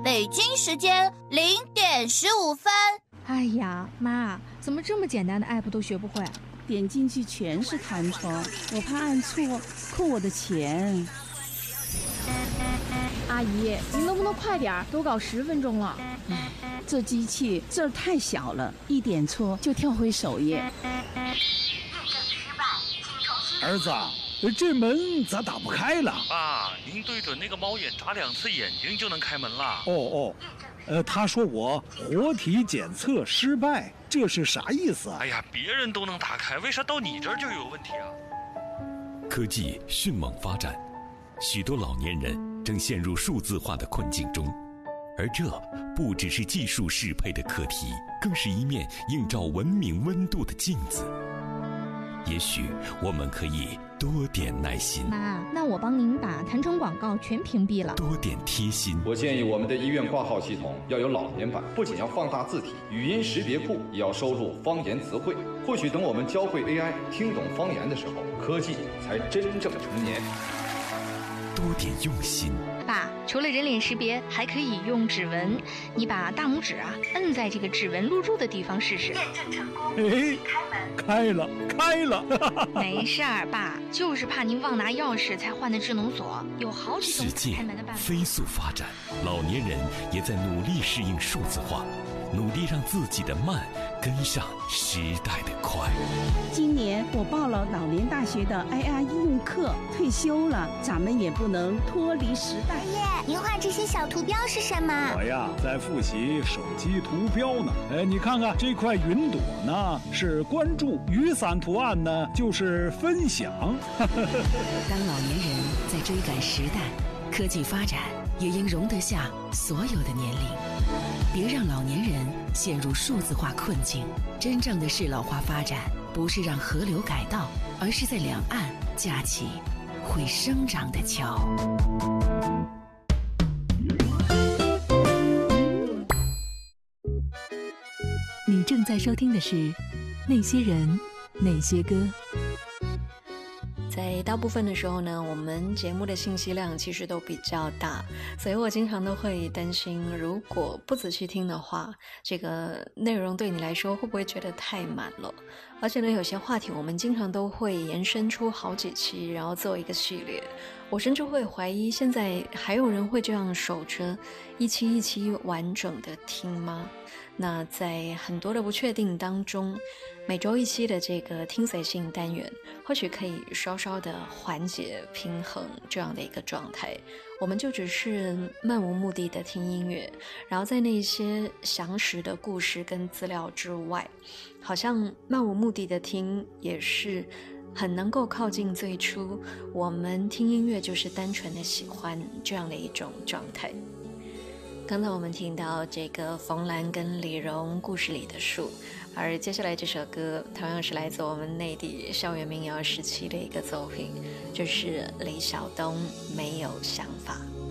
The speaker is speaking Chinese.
北京时间0:15。 哎呀，妈，怎么这么简单的 app 都学不会？ 点进去全是弹窗，我怕按错扣我的钱。 阿姨，您能不能快点？都搞10分钟了。 这机器字儿太小了，一点错就跳回首页。 儿子，这门咋打不开了？ 爸，您对准那个猫眼眨2次眼睛就能开门了。 他说我活体检测失败，这是啥意思啊？ 哎呀，别人都能打开，为啥到你这儿就有问题啊？ 科技迅猛发展，许多老年人正陷入数字化的困境中，而这不只是技术适配的课题，更是一面映照文明温度的镜子。也许我们可以多点耐心。 妈，那我帮您把弹窗广告全屏蔽了。 多点贴心。 我建议我们的医院挂号系统要有老年版，不仅要放大字体，语音识别库也要收录方言词汇。或许等我们教会 AI 听懂方言的时候，科技才真正成年。 多点用心。 爸，除了人脸识别，还可以用指纹。你把大拇指摁在这个指纹录入的地方试试。 验证成功， 开了。 没事儿，爸，就是怕您忘拿钥匙才换的智能锁，有好几种世界开门的办法。 飞速发展，老年人也在努力适应数字化，努力让自己的慢跟上时代的快。 今年我报了老年大学的 AI 应用课，退休了，咱们也不能脱离时代。 爷爷，您画这些小图标是什么？ 我呀，在复习手机图标呢。你看看这块云朵呢，是关注；雨伞图案呢，就是分享。 当老年人在追赶时代，科技发展也应容得下所有的年龄。别让老年人陷入数字化困境。真正的适老化发展，不是让河流改道，而是在两岸架起会生长的桥。 你正在收听的是《那些人，那些歌》。 在大部分的时候呢，我们节目的信息量其实都比较大，所以我经常都会担心，如果不仔细听的话，这个内容对你来说会不会觉得太满了？而且呢，有些话题我们经常都会延伸出好几期，然后做一个系列。我甚至会怀疑，现在还有人会这样守着一期一期完整的听吗？那在很多的不确定当中，每周一期的这个听随性单元或许可以稍稍的缓解平衡这样的一个状态。我们就只是漫无目的的听音乐，然后在那些详实的故事跟资料之外，好像漫无目的的听也是很能够靠近最初我们听音乐就是单纯的喜欢这样的一种状态。刚才我们听到这个冯兰跟李荣故事里的树，而接下来这首歌同样是来自我们内地校园民谣时期的一个作品，就是李晓东没有想法。